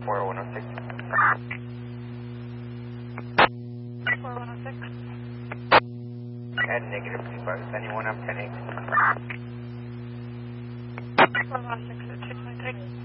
4106. 4106. Add negative 25, anyone up 10 8. 4106 at 223.